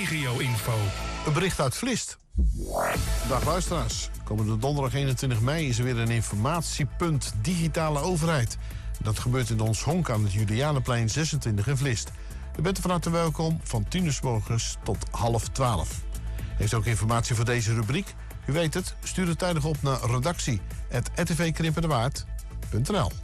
regio-info. Een bericht uit Vlist. Dag luisteraars. Komende donderdag 21 mei is er weer een informatiepunt digitale overheid. Dat gebeurt in ons honk aan het Julianenplein 26 in Vlist. U bent er van harte welkom van 10:00 's morgens tot 11:30. Heeft ook informatie voor deze rubriek? U weet het, stuur het tijdig op naar redactie@rtvkrimpendewaard.nl.